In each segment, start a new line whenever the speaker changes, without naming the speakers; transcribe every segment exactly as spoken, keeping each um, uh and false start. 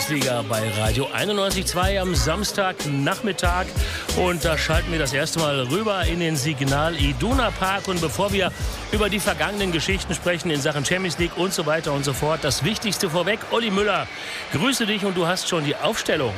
Bundesliga bei Radio einundneunzig Komma zwei am Samstagnachmittag. Und da schalten wir das erste Mal rüber in den Signal Iduna Park. Und bevor wir über die vergangenen Geschichten sprechen in Sachen Champions League und so weiter und so fort, das Wichtigste vorweg. Olli Müller, grüße dich und du hast schon die Aufstellung.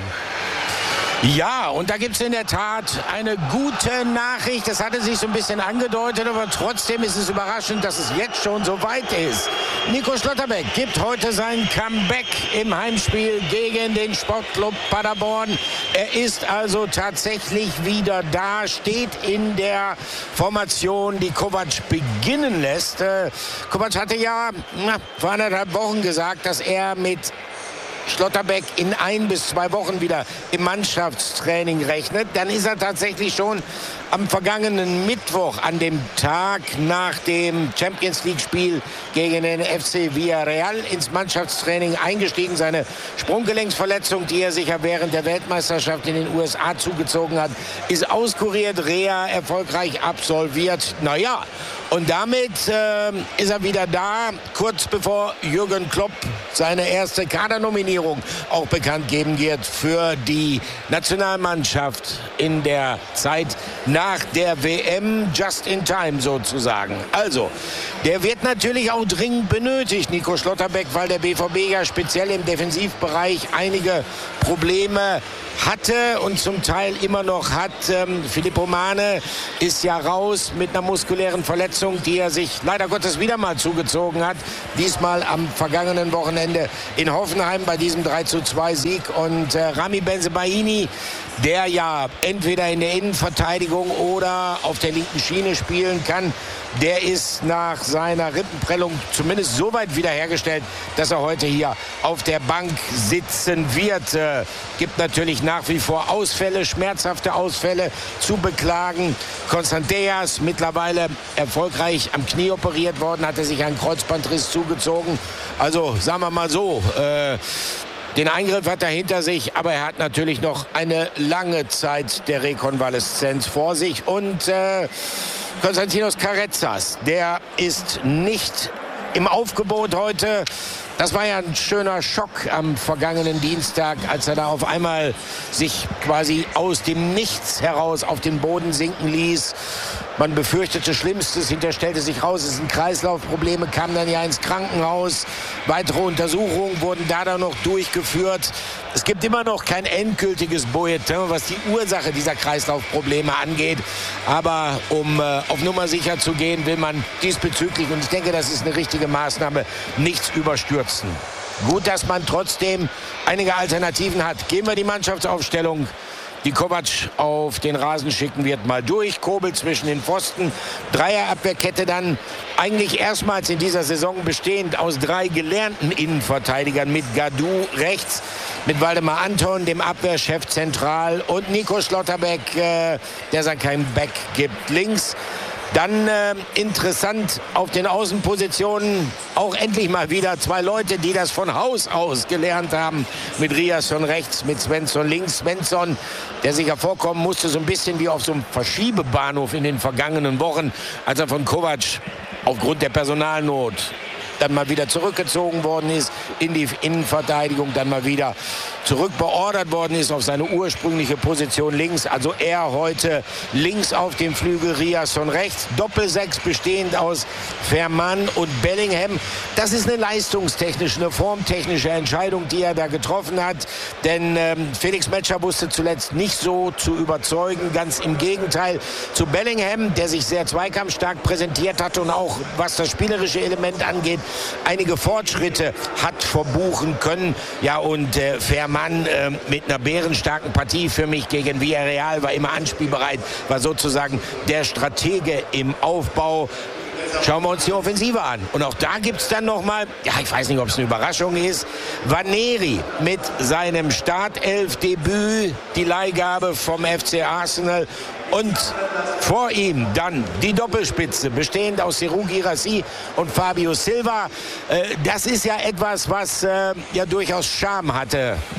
Ja, und da gibt es in der Tat eine gute Nachricht. Das hatte sich so ein bisschen angedeutet, aber trotzdem ist es überraschend, dass es jetzt schon so weit ist. Nico Schlotterbeck gibt heute sein Comeback im Heimspiel gegen den Sportclub Paderborn. Er ist also tatsächlich wieder da, steht in der Formation, die Kovac beginnen lässt. Äh, Kovac hatte ja na, vor anderthalb Wochen gesagt, dass er mit Schlotterbeck in ein bis zwei Wochen wieder im Mannschaftstraining rechnet. Dann ist er tatsächlich schon am vergangenen Mittwoch, an dem Tag nach dem Champions-League-Spiel gegen den F C Villarreal, ins Mannschaftstraining eingestiegen. Seine Sprunggelenksverletzung, die er sich ja während der Weltmeisterschaft in den U S A zugezogen hat, ist auskuriert, Reha erfolgreich absolviert. Naja, und damit äh, ist er wieder da, kurz bevor Jürgen Klopp seine erste Kadernominierung auch bekannt geben wird für die Nationalmannschaft in der Zeit nach der W M, just in time sozusagen. Also, der wird natürlich auch dringend benötigt, Nico Schlotterbeck, weil der B V B ja speziell im Defensivbereich einige Probleme hatte und zum Teil immer noch hat. Ähm, Filippo Mane ist ja raus mit einer muskulären Verletzung, die er sich leider Gottes wieder mal zugezogen hat. Diesmal am vergangenen Wochenende in Hoffenheim bei diesem drei zu zwei Sieg. Und äh, Rami Bensebaini, der ja entweder in der Innenverteidigung oder auf der linken Schiene spielen kann, der ist nach seiner Rippenprellung zumindest so weit wiederhergestellt, dass er heute hier auf der Bank sitzen wird. Äh, gibt natürlich nach wie vor Ausfälle, schmerzhafte Ausfälle zu beklagen. Constanteas, mittlerweile erfolgreich am Knie operiert worden, hatte sich einen Kreuzbandriss zugezogen. Also sagen wir mal so, äh, den Eingriff hat er hinter sich, aber er hat natürlich noch eine lange Zeit der Rekonvaleszenz vor sich. Und äh, Konstantinos Carezas, der ist nicht im Aufgebot heute. Das war ja ein schöner Schock am vergangenen Dienstag, als er da auf einmal sich quasi aus dem Nichts heraus auf den Boden sinken ließ. Man befürchtete Schlimmstes, hinterher stellte sich raus, es sind Kreislaufprobleme, kam dann ja ins Krankenhaus. Weitere Untersuchungen wurden da dann noch durchgeführt. Es gibt immer noch kein endgültiges Bulletin, was die Ursache dieser Kreislaufprobleme angeht. Aber um äh, auf Nummer sicher zu gehen, will man diesbezüglich, und ich denke, das ist eine richtige Maßnahme, nichts überstürzen. Gut, dass man trotzdem einige Alternativen hat. Gehen wir die Mannschaftsaufstellung, die Kovac auf den Rasen schicken wird, mal durch. Kobel zwischen den Pfosten. Dreierabwehrkette dann eigentlich erstmals in dieser Saison bestehend aus drei gelernten Innenverteidigern mit Gadou rechts, mit Waldemar Anton, dem Abwehrchef zentral, und Nico Schlotterbeck, äh, der sein kein Back gibt, links. Dann äh, interessant auf den Außenpositionen auch endlich mal wieder zwei Leute, die das von Haus aus gelernt haben. Mit Riasson rechts, mit Svensson links. Svensson, der sich hervorkommen musste, so ein bisschen wie auf so einem Verschiebebahnhof in den vergangenen Wochen, als er von Kovac aufgrund der Personalnot dann mal wieder zurückgezogen worden ist in die Innenverteidigung, dann mal wieder zurückbeordert worden ist auf seine ursprüngliche Position links. Also er heute links auf dem Flügel, Riasson rechts. Doppelsechs bestehend aus Verman und Bellingham. Das ist eine leistungstechnische, eine formtechnische Entscheidung, die er da getroffen hat. Denn ähm, Felix Metscher wusste zuletzt nicht so zu überzeugen. Ganz im Gegenteil zu Bellingham, der sich sehr zweikampfstark präsentiert hatte und auch, was das spielerische Element angeht, einige Fortschritte hat verbuchen können. Ja, und äh, Verman äh, mit einer bärenstarken Partie für mich gegen Villarreal, war immer anspielbereit, war sozusagen der Stratege im Aufbau. Schauen wir uns die Offensive an. Und auch da gibt es dann nochmal, ja, ich weiß nicht, ob es eine Überraschung ist, Vaneri mit seinem Startelf-Debüt, die Leihgabe vom F C Arsenal. Und vor ihm dann die Doppelspitze, bestehend aus Serhou Guirassy und Fabio Silva. Äh, das ist ja etwas, was äh, ja durchaus Charme hatte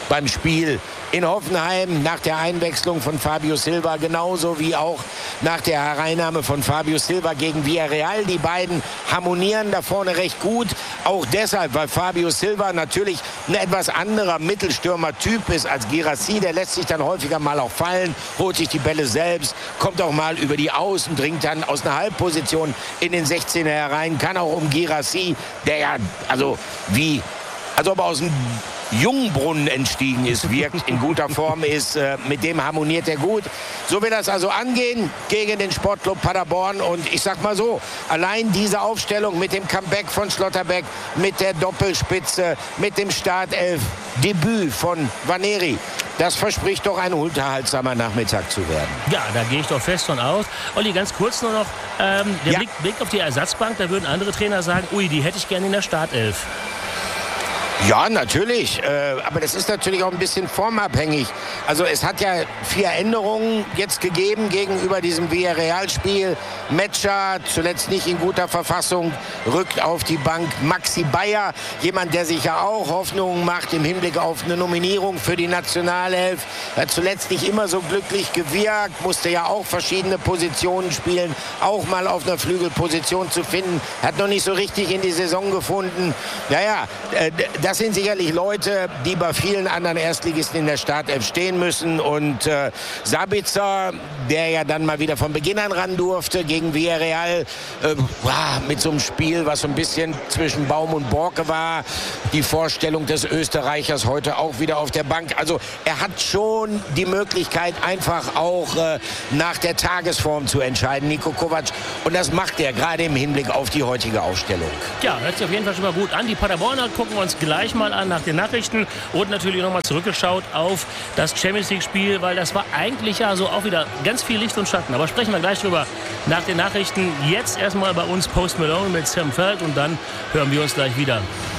beim Spiel in Hoffenheim nach der Einwechslung von Fabio Silva, genauso wie auch nach der Hereinnahme von Fabio Silva gegen Villarreal. Die beiden harmonieren da vorne recht gut, auch deshalb, weil Fabio Silva natürlich ein etwas anderer Mittelstürmer-Typ ist als Guirassy. Der lässt sich dann häufiger mal auch fallen, holt sich die Bälle selbst, kommt auch mal über die Außen, dringt dann aus einer Halbposition in den sechzehner herein, kann auch um Guirassy, der ja, also wie, also ob er aus dem Jungbrunnen entstiegen ist, wirkt, in guter Form ist, äh, mit dem harmoniert er gut. So wird das also angehen gegen den Sportclub Paderborn. Und ich sag mal so, allein diese Aufstellung mit dem Comeback von Schlotterbeck, mit der Doppelspitze, mit dem Startelf-Debüt von Vaneri, das verspricht doch ein unterhaltsamer Nachmittag zu werden.
Ja, da gehe ich doch fest von aus. Olli, ganz kurz nur noch, ähm, der
ja.
Blick, Blick auf die Ersatzbank, da würden andere Trainer sagen, ui, die hätte ich gerne in der Startelf.
Ja, natürlich. Äh, aber das ist natürlich auch ein bisschen formabhängig. Also es hat ja vier Änderungen jetzt gegeben gegenüber diesem Villarreal-Spiel. Metscher, zuletzt nicht in guter Verfassung, rückt auf die Bank. Maxi Bayer, jemand, der sich ja auch Hoffnungen macht im Hinblick auf eine Nominierung für die Nationalelf. Hat zuletzt nicht immer so glücklich gewirkt, musste ja auch verschiedene Positionen spielen, auch mal auf einer Flügelposition zu finden. Hat noch nicht so richtig in die Saison gefunden. Naja, äh, das sind sicherlich Leute, die bei vielen anderen Erstligisten in der Startelf stehen müssen. Und äh, Sabitzer, der ja dann mal wieder von Beginn an ran durfte gegen Villarreal, äh, mit so einem Spiel, was so ein bisschen zwischen Baum und Borke war. Die Vorstellung des Österreichers heute auch wieder auf der Bank. Also er hat schon die Möglichkeit, einfach auch äh, nach der Tagesform zu entscheiden, Niko Kovac. Und das macht er gerade im Hinblick auf die heutige Aufstellung.
Ja, hört sich auf jeden Fall schon mal gut an. Die Paderborner gucken wir uns gleich mal an nach den Nachrichten und natürlich nochmal zurückgeschaut auf das Champions League-Spiel, weil das war eigentlich ja so auch wieder ganz viel Licht und Schatten. Aber sprechen wir gleich drüber nach den Nachrichten. Jetzt erstmal bei uns Post Malone mit Sam Feld und dann hören wir uns gleich wieder.